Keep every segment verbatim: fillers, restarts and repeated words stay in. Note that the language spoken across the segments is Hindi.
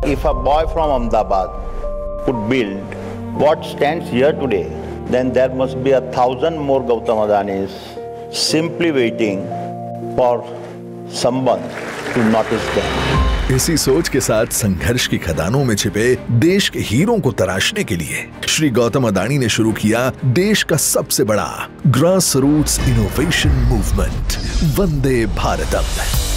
If a boy from Ahmedabad could build what stands here today, then there must be a thousand more Gautam Adanis simply waiting for someone to notice them. इसी सोच के साथ संघर्ष की खदानों में छिपे देश के हीरों को तराशने के लिए श्री गौतम अदानी ने शुरू किया देश का सबसे बड़ा ग्रास रूट्स इनोवेशन मूवमेंट, वंदे भारतम।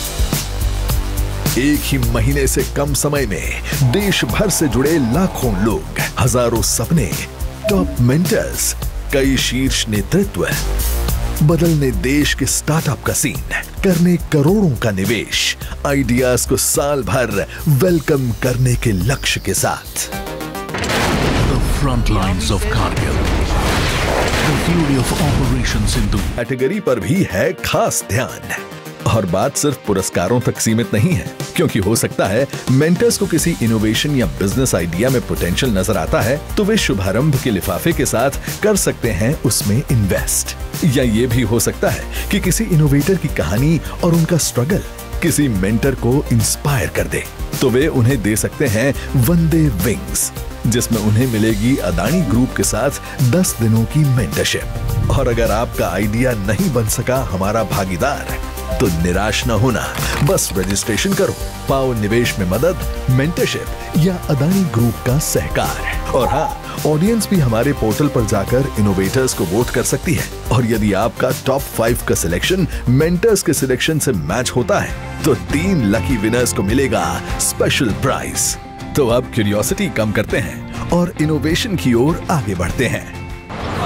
एक ही महीने से कम समय में देश भर से जुड़े लाखों लोग, हजारों सपने, टॉप मेंटर्स, कई शीर्ष नेतृत्व, बदलने देश के स्टार्टअप का सीन, करने करोड़ों का निवेश, आइडियाज को साल भर वेलकम करने के लक्ष्य के साथ। The front lines of Kargil, the fury of Operation Sindhu category पर भी है खास ध्यान। और बात सिर्फ पुरस्कारों तक सीमित नहीं है, क्योंकि हो सकता है मेंटर्स को किसी इनोवेशन या बिजनेस आइडिया में पोटेंशियल नजर आता है तो वे शुभारंभ के लिफाफे के साथ कर सकते हैं उसमें इन्वेस्ट। या ये भी हो सकता है कि किसी इनोवेटर की कहानी और उनका स्ट्रगल किसी मेंटर को इंस्पायर कर दे, तो वे उन्हें दे सकते हैं वंदे विंग्स, जिसमें उन्हें मिलेगी अदानी ग्रुप के साथ दस दिनों की मेंटरशिप। और अगर आपका आइडिया नहीं बन सका हमारा भागीदार, तो निराश न होना, बस रजिस्ट्रेशन करो, पाओ निवेश में मदद, मेंटरशिप या अदानी ग्रुप का सहकार। और हाँ, ऑडियंस भी हमारे पोर्टल पर जाकर इनोवेटर्स को वोट कर सकती है, और यदि आपका टॉप फाइव का सिलेक्शन मेंटर्स के सिलेक्शन से मैच होता है तो तीन लकी विनर्स को मिलेगा स्पेशल प्राइज। तो अब क्यूरियोसिटी कम करते हैं और इनोवेशन की ओर आगे बढ़ते हैं।